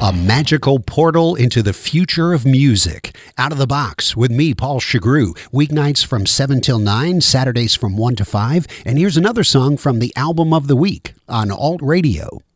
A magical portal into the future of music. Out of the Box with me, Paul Chagru. Weeknights from 7 till 9, Saturdays from 1 to 5. And here's another song from the album of the week on Alt Radio.